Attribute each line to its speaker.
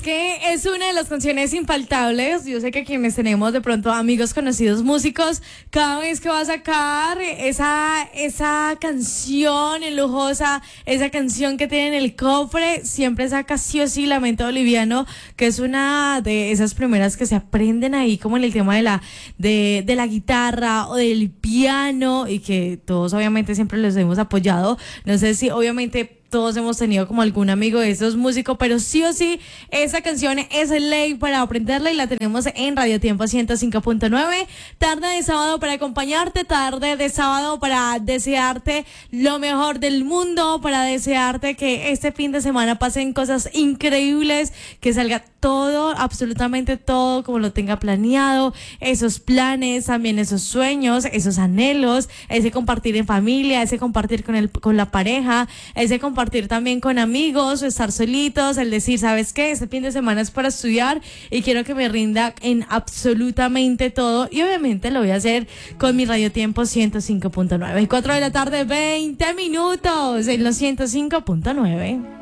Speaker 1: es que es una de las canciones infaltables. Yo sé que quienes tenemos de pronto amigos conocidos músicos, cada vez que va a sacar esa canción lujosa, esa canción que tiene en el cofre, siempre saca sí o sí Lamento Boliviano, que es una de esas primeras que se aprenden ahí como en el tema de la guitarra o del piano, y que todos obviamente siempre los hemos apoyado. No sé si obviamente todos hemos tenido como algún amigo de esos músicos, pero sí o sí, esa canción es ley para aprenderla y la tenemos en Radio Tiempo 105.9. Tarde de sábado para acompañarte, tarde de sábado para desearte lo mejor del mundo, para desearte que este fin de semana pasen cosas increíbles, que salga todo, absolutamente todo como lo tenga planeado, esos planes, también esos sueños, esos anhelos, ese compartir en familia, ese compartir con la pareja, ese compartir también con amigos, o estar solitos, el decir, ¿sabes qué? Este fin de semana es para estudiar y quiero que me rinda en absolutamente todo, y obviamente lo voy a hacer con mi Radio Tiempo 105.9. 4 de la tarde, 20 minutos en los 105.9.